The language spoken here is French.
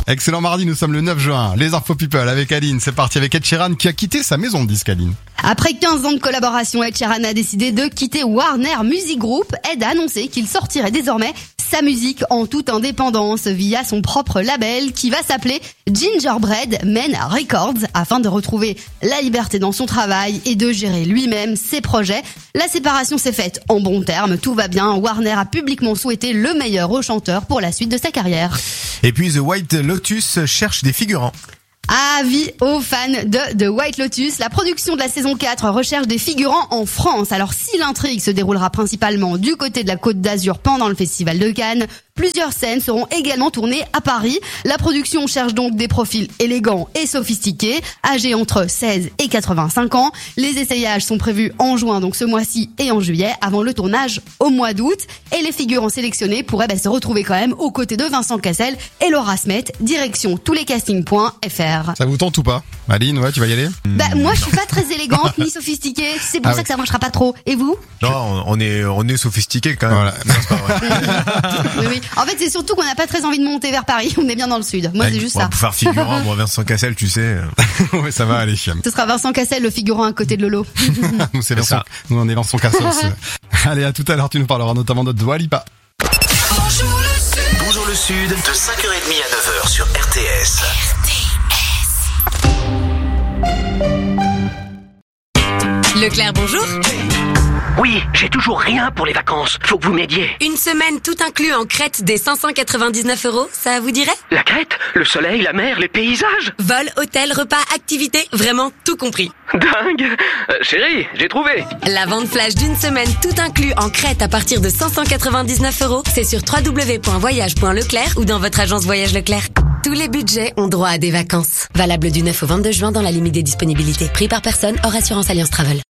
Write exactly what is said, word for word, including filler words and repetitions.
Excellent mardi, nous sommes le neuf juin. Les Infos People avec Aline. C'est parti avec Ed Sheeran qui a quitté sa maison de disque, Aline. Après quinze ans de collaboration, Ed Sheeran a décidé de quitter Warner Music Group. Ed a annoncé qu'il sortirait désormais sa musique en toute indépendance via son propre label qui va s'appeler Gingerbread Men Records afin de retrouver la liberté dans son travail et de gérer lui-même ses projets. La séparation s'est faite en bons termes, tout va bien. Warner a publiquement souhaité le meilleur au chanteur pour la suite de sa carrière. Et puis The White Lotus cherche des figurants. Avis aux fans de The White Lotus, la production de la saison quatre recherche des figurants en France. Alors si l'intrigue se déroulera principalement du côté de la Côte d'Azur pendant le festival de Cannes, plusieurs scènes seront également tournées à Paris. La production cherche donc des profils élégants et sophistiqués, âgés entre seize et quatre-vingt-cinq ans. Les essayages sont prévus en juin, donc ce mois-ci, et en juillet, avant le tournage au mois d'août. Et les figurants sélectionnés pourraient bah, se retrouver quand même aux côtés de Vincent Cassel et Laura Smet, direction touslescastings point f r. Ça vous tente ou pas? Aline, ouais, tu vas y aller? Bah, moi, je suis pas très élégante ni sophistiquée. C'est pour Ah ça ouais. que ça marchera pas trop. Et vous? Non, on est, on est sophistiqué quand même. Voilà. Non, c'est pas vrai. Oui, oui. En fait, c'est surtout qu'on n'a pas très envie de monter vers Paris. On est bien dans le sud. Moi, c'est juste Bon, ça. pour faire figurant, moi, Vincent Cassel, tu sais. Ouais, ça va aller. Ce sera Vincent Cassel, le figurant à côté de Lolo. Nous, c'est C'est Vincent. ça. Nous, on est Vincent Cassos. Allez, à tout à l'heure, tu nous parleras notamment de Dua Lipa. Bonjour le Sud. Bonjour le Sud, de cinq heures trente à neuf heures sur R T S. Leclerc, bonjour. Oui, j'ai toujours rien pour les vacances. Faut que vous m'aidiez. Une semaine tout inclus en Crète des cinq cent quatre-vingt-dix-neuf euros, ça vous dirait? La Crète, le soleil, la mer, les paysages. Vol, hôtel, repas, activités, vraiment tout compris. Dingue. Euh, chérie, j'ai trouvé. La vente flash d'une semaine tout inclus en Crète à partir de cinq cent quatre-vingt-dix-neuf euros, c'est sur w w w point voyage point leclerc ou dans votre agence Voyage Leclerc. Tous les budgets ont droit à des vacances. Valable du neuf au vingt-deux juin dans la limite des disponibilités. Pris par personne hors assurance Alliance Travel.